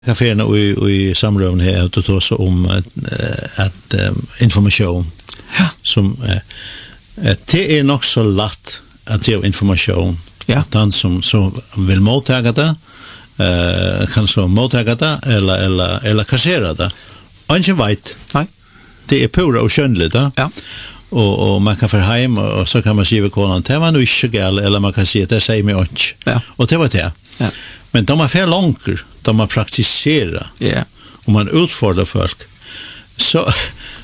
Kaféerna i samrøven her det også om at information som det nok så latt at det information den som så vil mottaga det kan så mottaga det eller kassera det ingen vet det pura och skönligt och man kan få hem och så kan man skriva konan det var nog inte gal eller man kan säga det säger mig inte och det var det men de har för långt de har praktiserat och man utfordrar folk så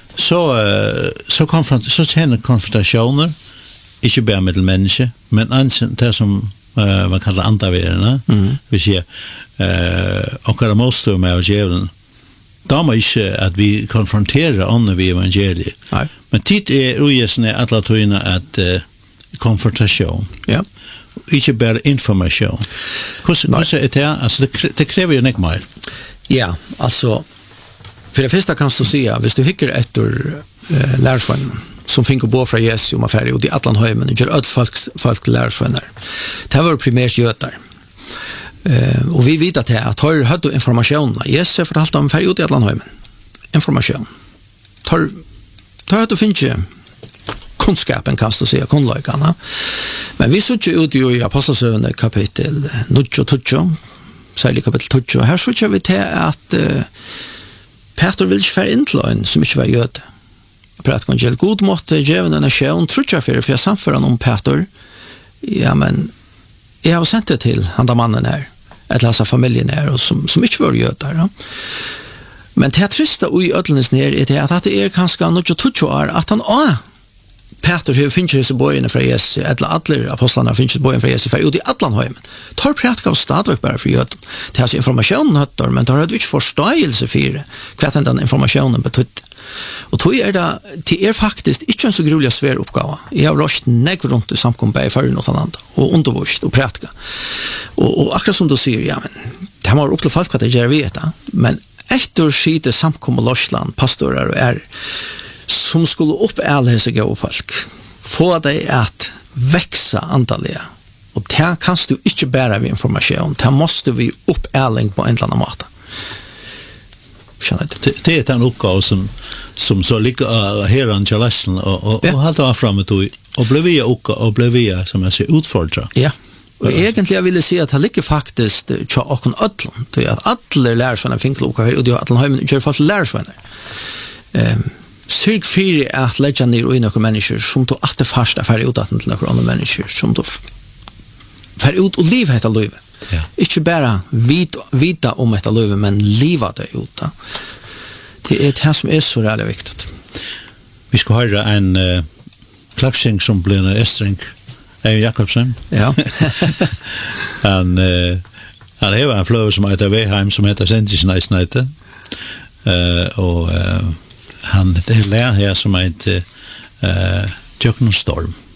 känner konfrontationer inte bara med människor men det som man kallar antaverna vi säger och det måste med djävulen de är inte att vi konfronterar andra vid evangeliet men tid är ojesne alla tøyna att konfrontation inte bara information. Hur är det alltså det kräver ju inte mer. Ja, alltså för det första kan du säga hvis du hickar efter lärsvän som finker bo från Jesus om affär och i Atlantheimen och gör folk lärsvänner. Det var primärt jötar. Och vi vet att har hade information. Jesus fortalt om affär i Atlantheimen. Information. Tar att du finner kunskapen kan du säga kunskaperna. Men vi såg ut i Apostlagärningarna kapitel 9 särskilt kapitel 10 här såg vi till att Peter vill inte färra in till en som inte var jöte. Pratar om att god måtte djävulen en nation tror jag för jag samför om Peter. Ja men jag har sänt det till han där mannen här. Att läsa familjen här och som inte var jötar. Men det trista i ödlens ner är att det är ganska något år att han Peter har finnit sig bojen från Jesus eller alla apostlarna finnit sig bojen från Jesus för ut i Atlantheimen. Tar prätka av stadverk bara för jöten. Det har information hötter men tar inte förståelse för det. Vad den informationen betyder. Och då är det faktiskt inte en så grullig svår uppgave. Jag har röst negg runt i samkommet för något annat och undervist och prätka. Och akkurat som du säger ja men det har upp till folk att det gör veta men efter skite samkommet Lorsland pastorer och som skulle upp alla dessa gå folk få dig att växa antalliga och det kan du inte bara med information det måste vi upp alla på en eller annan måte det är en uppgave som så ligger här i Jerusalem och hålla framåt och blev vi som jag ser utfordra och egentligen vill jag säga att det ligger faktiskt tja och ödlon det är att alla lärsvänner finns lokal och det är att de gör folk lärsvänner syrk fyrir at leggja ner og nokre mennesker som to at det første fer ut at til nokre andre mennesker som to fer ut og liv hetta liv. Ikke bare vita om hetta liv men liva det ut. Det er det som er så veldig viktig. Vi skal høre en klappsing som blir en Estring Jakobsen. Ja. Han har en fløve som heter Veheim som heter Sendisneisneite. Og han det lär här som heter Tjöknenstorm.